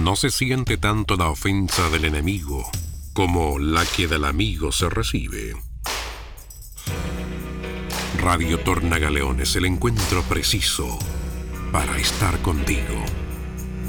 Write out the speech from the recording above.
no se siente tanto la ofensa del enemigo como la que del amigo se recibe. Radio Tornagaleones, el encuentro preciso para estar contigo.